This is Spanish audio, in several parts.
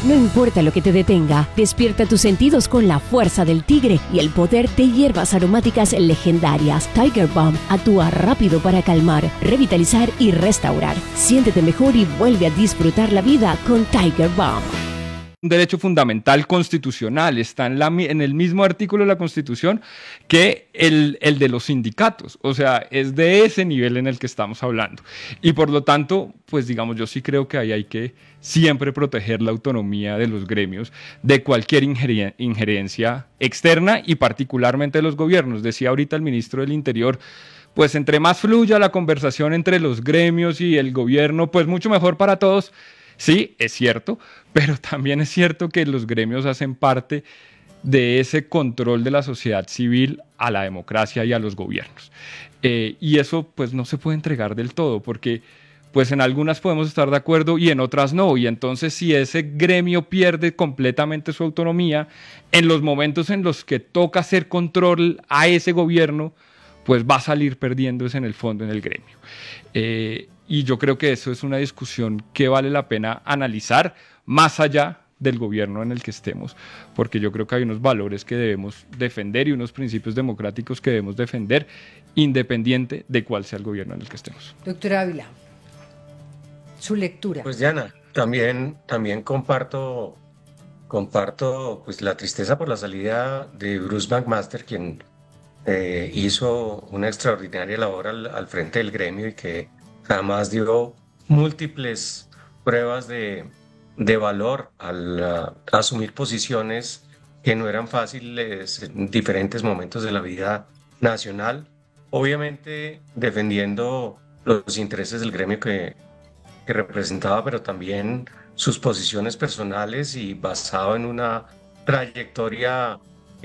No importa lo que te detenga, despierta tus sentidos con la fuerza del tigre y el poder de hierbas aromáticas legendarias. Tiger Balm actúa rápido para calmar, revitalizar y restaurar. Siéntete mejor y vuelve a disfrutar la vida con Tiger Balm. Un derecho fundamental constitucional, está en el mismo artículo de la Constitución que el de los sindicatos, o sea, es de ese nivel en el que estamos hablando. Y por lo tanto, pues digamos, yo sí creo que ahí hay que siempre proteger la autonomía de los gremios de cualquier injerencia externa y particularmente de los gobiernos. Decía ahorita el ministro del Interior, pues entre más fluya la conversación entre los gremios y el gobierno, pues mucho mejor para todos. Sí, es cierto, pero también es cierto que los gremios hacen parte de ese control de la sociedad civil a la democracia y a los gobiernos. Y eso pues no se puede entregar del todo, porque pues en algunas podemos estar de acuerdo y en otras no. Y entonces si ese gremio pierde completamente su autonomía, en los momentos en los que toca hacer control a ese gobierno, pues va a salir perdiendo en el fondo en el gremio. Y yo creo que eso es una discusión que vale la pena analizar más allá del gobierno en el que estemos, porque yo creo que hay unos valores que debemos defender y unos principios democráticos que debemos defender independiente de cuál sea el gobierno en el que estemos. Doctora Ávila, su lectura. Pues Diana, también comparto pues la tristeza por la salida de Bruce McMaster, quien hizo una extraordinaria labor al frente del gremio y que además dio múltiples pruebas de valor al asumir posiciones que no eran fáciles en diferentes momentos de la vida nacional, obviamente defendiendo los intereses del gremio que representaba, pero también sus posiciones personales y basado en una trayectoria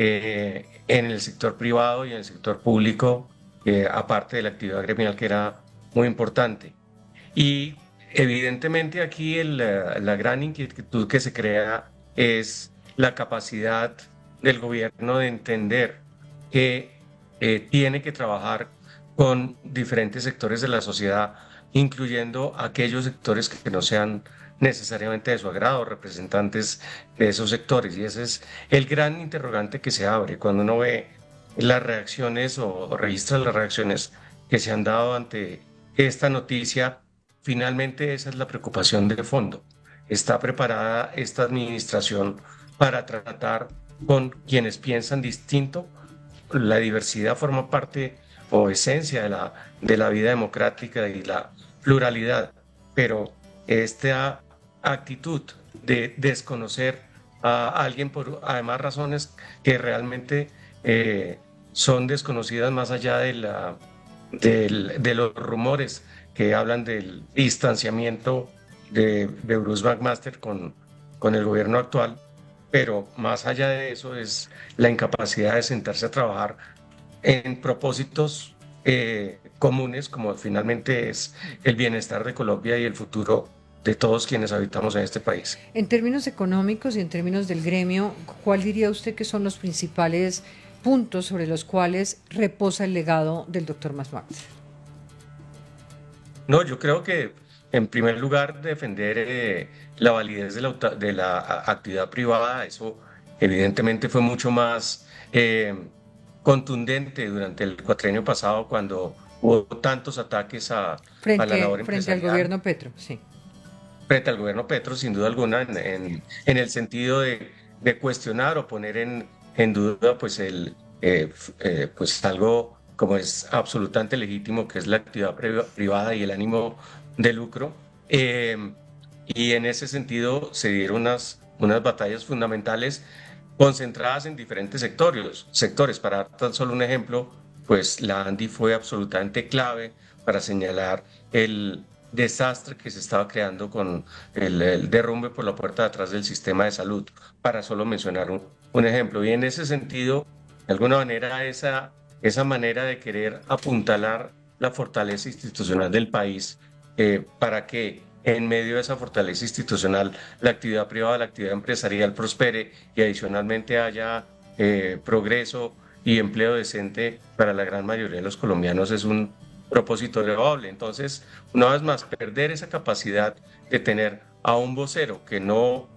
en el sector privado y en el sector público, aparte de la actividad gremial que era muy importante. Y evidentemente aquí la gran inquietud que se crea es la capacidad del gobierno de entender que tiene que trabajar con diferentes sectores de la sociedad, incluyendo aquellos sectores que no sean necesariamente de su agrado, representantes de esos sectores. Y ese es el gran interrogante que se abre cuando uno ve las reacciones o registra las reacciones que se han dado ante esta noticia. Finalmente esa es la preocupación de fondo. ¿Está preparada esta administración para tratar con quienes piensan distinto? La diversidad forma parte o esencia de la vida democrática y la pluralidad, pero esta actitud de desconocer a alguien por además razones que realmente son desconocidas más allá de los rumores que hablan del distanciamiento de Bruce McMaster con el gobierno actual, pero más allá de eso es la incapacidad de sentarse a trabajar en propósitos comunes, como finalmente es el bienestar de Colombia y el futuro de todos quienes habitamos en este país. En términos económicos y en términos del gremio, ¿cuál diría usted que son los principales puntos sobre los cuales reposa el legado del doctor McMaster? No, yo creo que en primer lugar defender la validez de la actividad privada. Eso evidentemente fue mucho más contundente durante el cuatrienio pasado, cuando hubo tantos ataques a la labor empresarial. Frente al gobierno Petro, sí. Frente al gobierno Petro, sin duda alguna, en el sentido de cuestionar o poner en duda pues pues algo como es absolutamente legítimo, que es la actividad privada y el ánimo de lucro. Y en ese sentido se dieron unas batallas fundamentales concentradas en diferentes sectores. Para dar tan solo un ejemplo, pues la ANDI fue absolutamente clave para señalar el desastre que se estaba creando con el derrumbe por la puerta de atrás del sistema de salud, para solo mencionar un ejemplo. Y en ese sentido, de alguna manera, esa manera de querer apuntalar la fortaleza institucional del país, para que en medio de esa fortaleza institucional la actividad privada, la actividad empresarial prospere y adicionalmente haya progreso y empleo decente para la gran mayoría de los colombianos, es un propósito loable. Entonces, una vez más, perder esa capacidad de tener a un vocero que no